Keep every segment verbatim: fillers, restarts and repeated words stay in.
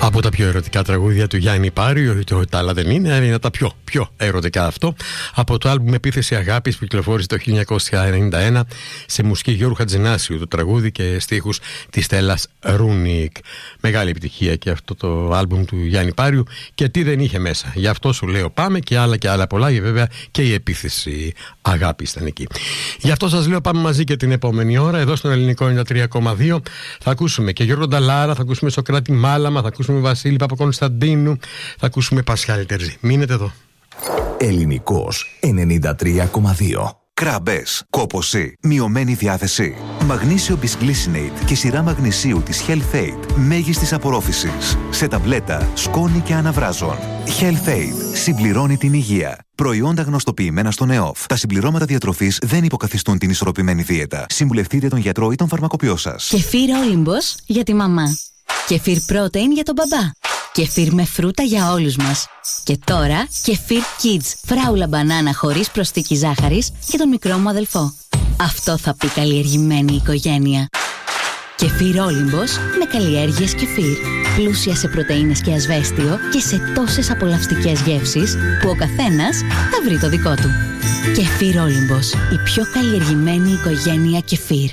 Από τα πιο ερωτικά τραγούδια του Γιάννη Πάριου, τα άλλα δεν είναι, είναι τα πιο, πιο ερωτικά αυτό. Από το άλμπουμ Επίθεση Αγάπης που κυκλοφόρησε το χίλια εννιακόσια ενενήντα ένα, σε μουσική Γιώργου Χατζηνάσιου το τραγούδι και στίχους της Στέλλας Ρούνικ. Μεγάλη επιτυχία και αυτό το άλμπουμ του Γιάννη Πάριου, και τι δεν είχε μέσα. Γι' αυτό σου λέω πάμε, και άλλα και άλλα πολλά, και βέβαια και η Επίθεση Αγάπης ήταν εκεί. Γι' αυτό σας λέω πάμε μαζί και την επόμενη ώρα εδώ στον Ελληνικό ενενήντα τρία κόμμα δύο. Θα ακούσουμε και Γιώργο Νταλάρα, θα ακούσουμε Σοκράτη Μάλαμα, θα ακούσουμε Βασίλη Παπακωνσταντίνου, θα ακούσουμε Πασχάλη Τερζή. Μείνετε εδώ. Ελληνικός ενενήντα τρία κόμμα δύο. Κράμπες, κόπωση, μειωμένη διάθεση. Μαγνήσιο Bisglycinate και σειρά μαγνησίου της Health-Aid μέγιστης απορρόφησης. Σε ταμπλέτα, σκόνη και αναβράζων. Health-Aid συμπληρώνει την υγεία. Προϊόντα γνωστοποιημένα στον ΕΟΦ. Τα συμπληρώματα διατροφής δεν υποκαθιστούν την ισορροπημένη δίαιτα. Συμβουλευτείτε τον γιατρό ή τον φαρμακοποιό σας. Κεφίρ Όλυμπος για τη μαμά. Κεφίρ Protein για τον μπαμπά. Κεφίρ με φρούτα για όλους μας. Και τώρα Κεφίρ Kids, φράουλα μπανάνα χωρίς προσθήκη ζάχαρης για τον μικρό μου αδελφό. Αυτό θα πει καλλιεργημένη οικογένεια. Κεφίρ Όλυμπος με καλλιέργειες κεφίρ. Πλούσια σε πρωτεΐνες και ασβέστιο και σε τόσες απολαυστικές γεύσεις που ο καθένας θα βρει το δικό του. Κεφίρ Όλυμπος, η πιο καλλιεργημένη οικογένεια κεφίρ.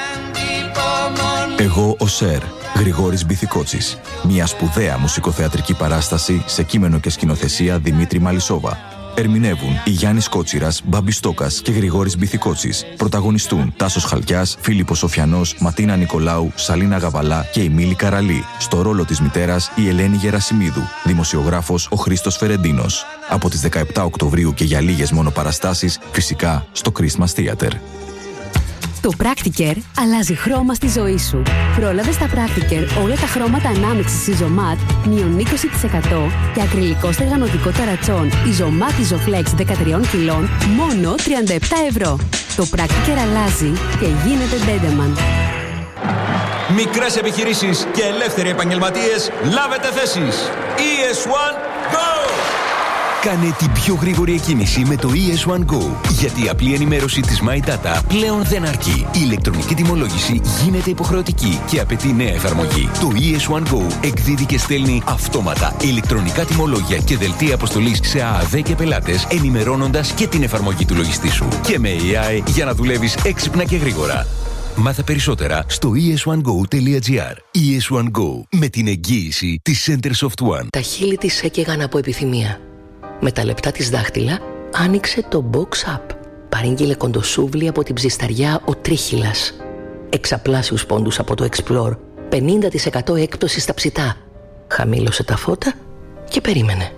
Εγώ ο Σερ, Γρηγόρης Μπιθικότσης. Μια σπουδαία μουσικοθεατρική παράσταση σε κείμενο και σκηνοθεσία Δημήτρη Μαλισσόβα. Ερμηνεύουν η Γιάννης Κότσιρας, Μπάμπης Στόκας και Γρηγόρης Μπιθικότσης. Πρωταγωνιστούν Τάσος Χαλκιάς, Φίλιππος Σοφιανός, Ματίνα Νικολάου, Σαλίνα Γαβαλά και η Μίλη Καραλή. Στο ρόλο της μητέρας η Ελένη Γερασιμίδου. Δημοσιογράφος ο Χρήστος Φερεντίνος. Από τις δεκαεπτά Οκτωβρίου και για λίγες μόνο παραστάσεις, φυσικά στο Christmas Theater. Το Practicare αλλάζει χρώμα στη ζωή σου. Πρόλαβε στα Practicare όλα τα χρώματα ανάμειξης Isomat μείον είκοσι τοις εκατό και ακριλικό στεγανοτικό ταρατσόν Isomat Isoflex δεκατρία κιλών μόνο τριάντα επτά ευρώ. Το Practicare αλλάζει και γίνεται Dendeman. Μικρές επιχειρήσεις και ελεύθεροι επαγγελματίες, λάβετε θέσεις. ι ες one Go! Κάνε την πιο γρήγορη εκκίνηση με το ι ες one Go. Γιατί η απλή ενημέρωση της My Data πλέον δεν αρκεί. Η ηλεκτρονική τιμολόγηση γίνεται υποχρεωτική και απαιτεί νέα εφαρμογή. Το ι ες one Go εκδίδει και στέλνει αυτόματα ηλεκτρονικά τιμολόγια και δελτία αποστολής σε ΑΑΔ και πελάτες, ενημερώνοντας και την εφαρμογή του λογιστή σου. Και με έι άι για να δουλεύεις έξυπνα και γρήγορα. Μάθε περισσότερα στο ι ες one go τελεία τζι άρ. ι ες one Go, με την εγγύηση της Centersoft One. Τα χείλη της έκαιγαν από επιθυμία. Με τα λεπτά της δάχτυλα άνοιξε το Box Up. Παρήγγειλε κοντοσούβλι από την ψισταριά ο Τρίχυλας. Εξαπλάσιους πόντους από το Explore. πενήντα τοις εκατό έκπτωση στα ψητά. Χαμήλωσε τα φώτα και περίμενε.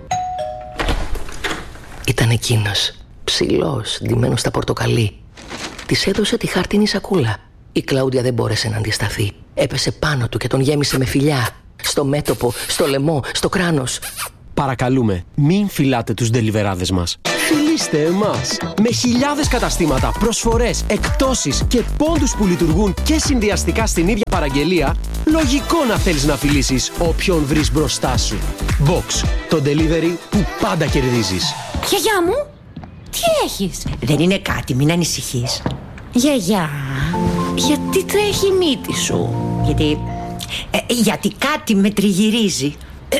Ήταν εκείνος, ψηλός, ντυμένος στα πορτοκαλί. Της έδωσε τη χάρτινη σακούλα. Η Κλάουντια δεν μπόρεσε να αντισταθεί. Έπεσε πάνω του και τον γέμισε με φιλιά. Στο μέτωπο, στο λαιμό, στο κράνος. Παρακαλούμε, μην φυλάτε τους ντελιβεράδες μας. Φιλήστε εμάς. Με χιλιάδες καταστήματα, προσφορές, εκπτώσεις και πόντους που λειτουργούν και συνδυαστικά στην ίδια παραγγελία, λογικό να θέλεις να φιλήσεις όποιον βρεις μπροστά σου. Box, το delivery που πάντα κερδίζεις. Γιαγιά μου, τι έχεις? Δεν είναι κάτι, μην ανησυχείς. Γιαγιά, γιατί τρέχει η μύτη σου? Γιατί... Ε, γιατί κάτι με τριγυρίζει.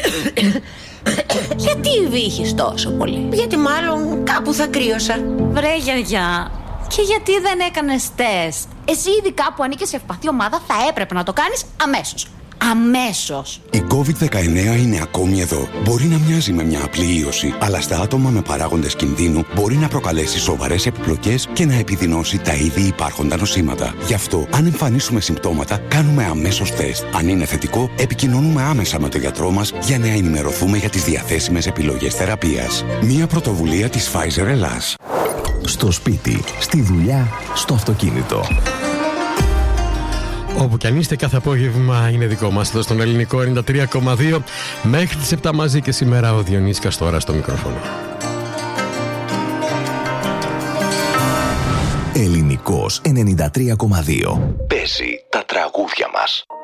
Γιατί βύχεις τόσο πολύ? Γιατί μάλλον κάπου θα κρύωσα. Βρε γιαγιά, και γιατί δεν έκανες τεστ? Εσύ ήδη κάπου ανήκες σε ευπαθή ομάδα, θα έπρεπε να το κάνεις αμέσως. Αμέσως. Η κόβιντ δεκαεννέα είναι ακόμη εδώ. Μπορεί να μοιάζει με μια απλή ίωση, αλλά στα άτομα με παράγοντες κινδύνου μπορεί να προκαλέσει σοβαρές επιπλοκές και να επιδεινώσει τα ήδη υπάρχοντα νοσήματα. Γι' αυτό, αν εμφανίσουμε συμπτώματα, κάνουμε αμέσως τεστ. Αν είναι θετικό, επικοινωνούμε άμεσα με τον γιατρό μας για να ενημερωθούμε για τις διαθέσιμες επιλογές θεραπείας. Μια πρωτοβουλία της Pfizer Ελλάς. Στο σπίτι, στη δουλειά, στο αυτοκίνητο. Όπου κι αν είστε, κάθε απόγευμα είναι δικό μας εδώ στον Ελληνικό ενενήντα τρία κόμμα δύο. Μέχρι τις επτά μαζί και σήμερα ο Διονύσης Καστόρας στο μικρόφωνο. Ελληνικός ενενήντα τρία κόμμα δύο. Παίζει τα τραγούδια μας.